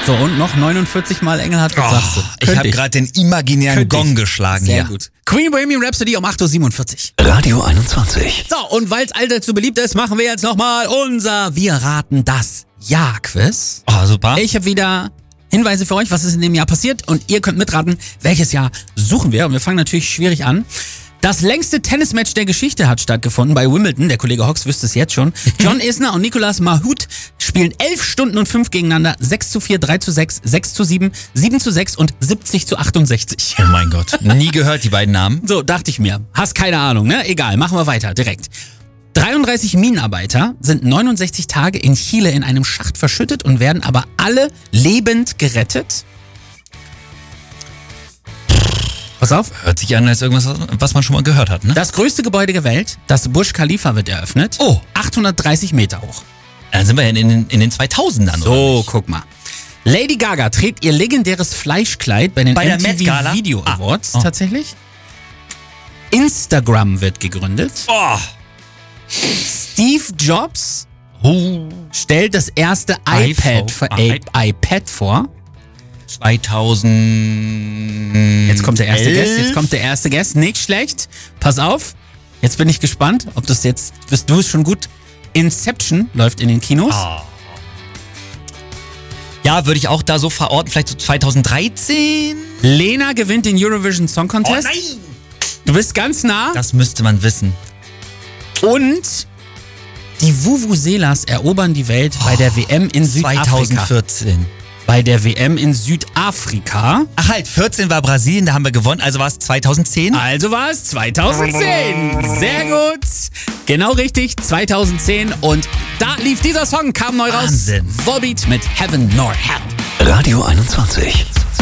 So, und noch 49 Mal Engelhardt, was sagst du? Ich habe gerade den imaginären Gong geschlagen Sehr hier. gut. Queen Bohemian Rhapsody um 8.47 Uhr. Radio 21. So, und weil es allseits so beliebt ist, machen wir jetzt nochmal unser Wir raten das Jahr-Quiz. Oh, super. Ich habe wieder Hinweise für euch, was ist in dem Jahr passiert und ihr könnt mitraten, welches Jahr suchen wir. Und wir fangen natürlich schwierig an. Das längste Tennismatch der Geschichte hat stattgefunden bei Wimbledon. Der Kollege Hox wüsste es jetzt schon. John Isner und Nicolas Mahut spielen 11 Stunden und 5 gegeneinander. 6:4, 3:6, 6:7, 7:6 und 70:68. Oh mein Gott. Nie gehört, die beiden Namen. So, dachte ich mir. Hast keine Ahnung, ne? Egal, machen wir weiter, direkt. 33 Minenarbeiter sind 69 Tage in Chile in einem Schacht verschüttet und werden aber alle lebend gerettet. Pass auf. Hört sich an als irgendwas, was man schon mal gehört hat, ne? Das größte Gebäude der Welt, das Burj Khalifa, wird eröffnet. Oh. 830 Meter hoch. Dann sind wir in den 2000ern, oder So, nicht? guck mal. Lady Gaga trägt ihr legendäres Fleischkleid bei den Bei der Met MTV Gala? Video Awards Oh. tatsächlich. Instagram wird gegründet. Oh. Steve Jobs stellt das erste iPad vor. 2000. Jetzt kommt der erste Guest. Nicht schlecht. Pass auf. Jetzt bin ich gespannt, ob das jetzt, bist du es schon gut? Inception läuft in den Kinos. Oh. Ja, würde ich auch da so verorten, vielleicht so 2013. Lena gewinnt den Eurovision Song Contest. Oh nein! Du bist ganz nah. Das müsste man wissen. Und die Vuvuzelas erobern die Welt bei der WM in Südafrika. 2014. Bei der WM in Südafrika. Ach halt, 14 war Brasilien, da haben wir gewonnen, also war es 2010? Also war es 2010. Sehr gut. Genau richtig, 2010. Und da lief dieser Song, kam neu raus. Wahnsinn. Volbeat mit Heaven Nor Hell. Radio 21.